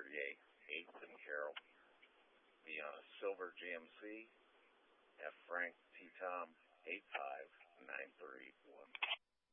38, 8th and Carroll. Be on a silver GMC, F Frank T Tom 85931.